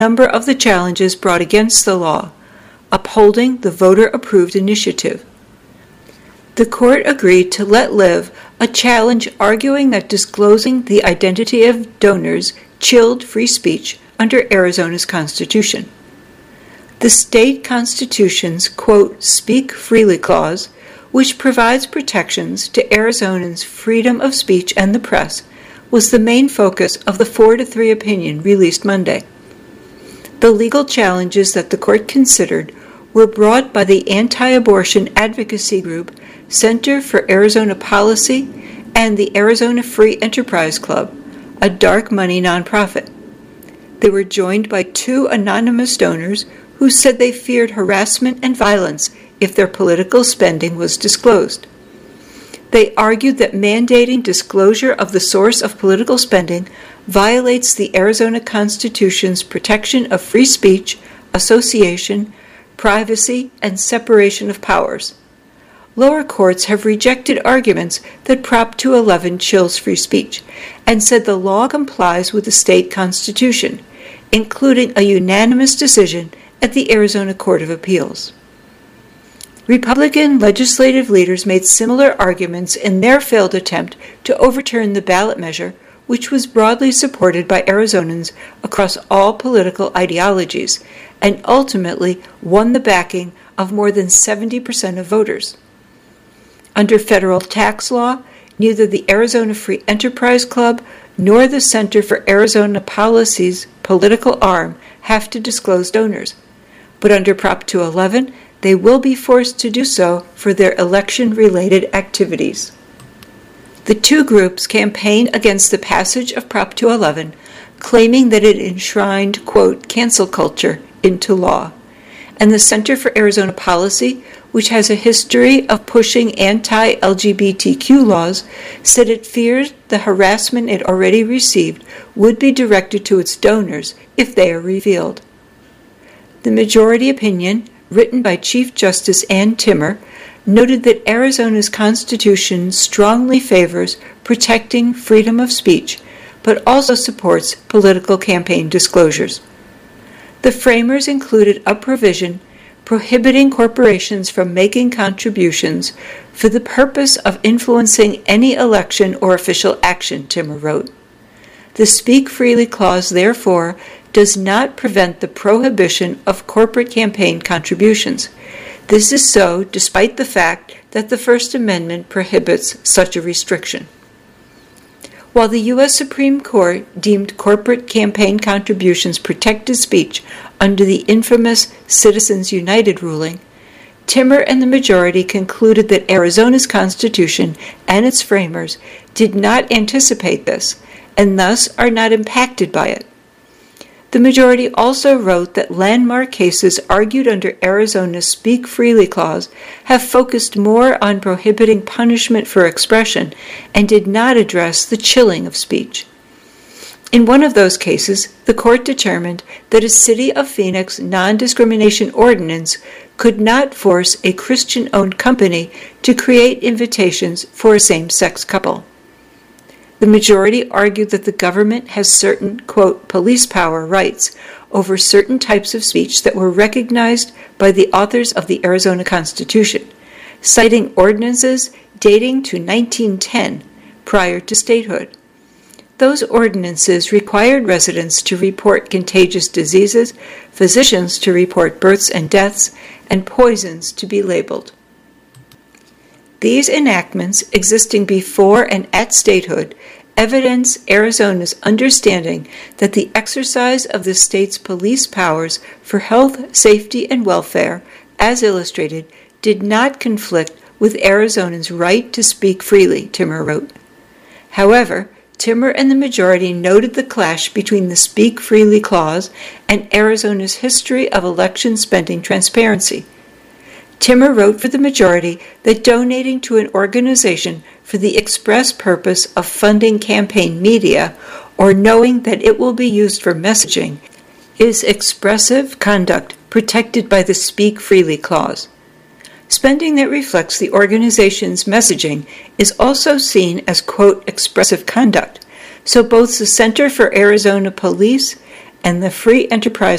number of the challenges brought against the law, upholding the voter-approved initiative. The court agreed to let live a challenge arguing that disclosing the identity of donors chilled free speech under Arizona's Constitution. The state constitution's, quote, "Speak Freely" clause, which provides protections to Arizonans' freedom of speech and the press, was the main focus of the 4-3 opinion released Monday. The legal challenges that the court considered were brought by the anti-abortion advocacy group Center for Arizona Policy and the Arizona Free Enterprise Club, a dark money nonprofit. They were joined by 2 anonymous donors who said they feared harassment and violence if their political spending was disclosed. They argued that mandating disclosure of the source of political spending violates the Arizona Constitution's protection of free speech, association, privacy, and separation of powers. Lower courts have rejected arguments that Prop 211 chills free speech and said the law complies with the state constitution, including a unanimous decision at the Arizona Court of Appeals. Republican legislative leaders made similar arguments in their failed attempt to overturn the ballot measure, which was broadly supported by Arizonans across all political ideologies and ultimately won the backing of more than 70% of voters. Under federal tax law, neither the Arizona Free Enterprise Club nor the Center for Arizona Policy's political arm have to disclose donors. But under Prop 211, they will be forced to do so for their election-related activities. The 2 groups campaigned against the passage of Prop 211, claiming that it enshrined, quote, "cancel culture" into law. And the Center for Arizona Policy, which has a history of pushing anti-LGBTQ laws, said it feared the harassment it already received would be directed to its donors if they are revealed. The majority opinion, written by Chief Justice Ann Timmer, noted that Arizona's Constitution strongly favors protecting freedom of speech, but also supports political campaign disclosures. The framers included a provision prohibiting corporations from making contributions for the purpose of influencing any election or official action, Timmer wrote. The Speak Freely clause, therefore, does not prevent the prohibition of corporate campaign contributions. This is so despite the fact that the First Amendment prohibits such a restriction. While the U.S. Supreme Court deemed corporate campaign contributions protected speech under the infamous Citizens United ruling, Timmer and the majority concluded that Arizona's Constitution and its framers did not anticipate this and thus are not impacted by it. The majority also wrote that landmark cases argued under Arizona's Speak Freely clause have focused more on prohibiting punishment for expression and did not address the chilling of speech. In one of those cases, the court determined that a City of Phoenix non-discrimination ordinance could not force a Christian-owned company to create invitations for a same-sex couple. The majority argued that the government has certain, quote, police power rights over certain types of speech that were recognized by the authors of the Arizona Constitution, citing ordinances dating to 1910, prior to statehood. Those ordinances required residents to report contagious diseases, physicians to report births and deaths, and poisons to be labeled. These enactments, existing before and at statehood, evidence Arizona's understanding that the exercise of the state's police powers for health, safety, and welfare, as illustrated, did not conflict with Arizonans' right to speak freely, Timmer wrote. However, Timmer and the majority noted the clash between the Speak Freely clause and Arizona's history of election spending transparency. Timmer wrote for the majority that donating to an organization for the express purpose of funding campaign media or knowing that it will be used for messaging is expressive conduct protected by the Speak Freely clause. Spending that reflects the organization's messaging is also seen as, quote, expressive conduct, so both the Center for Arizona Police and the free enterprise